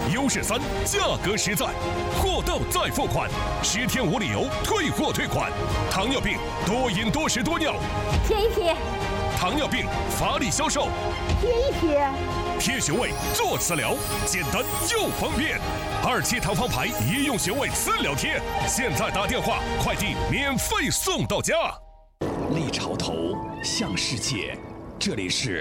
优势3，价格实在，货到再付款，10天无理由退货退款。糖尿病多饮多食多尿， 贴一贴。 糖尿病法理销售， 贴一贴。 贴穴位做磁疗，简单又方便。27堂方牌医用穴位磁疗贴，现在打电话，快递免费送到家。 立潮头向世界，这里是